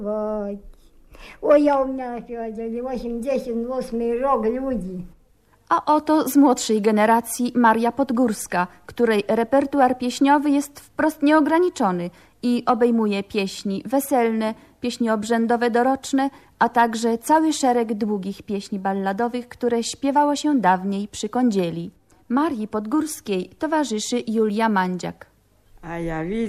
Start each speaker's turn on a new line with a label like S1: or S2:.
S1: Вот. Ой, я у меня на Филадельфии 88 rok ludzi.
S2: A oto z młodszej generacji Maria Podgórska, której repertuar pieśniowy jest wprost nieograniczony i obejmuje pieśni weselne, pieśni obrzędowe doroczne, a także cały szereg długich pieśni balladowych, które śpiewało się dawniej przy kądzieli. Marii Podgórskiej towarzyszy Julia Mandziak.
S3: A ja widzę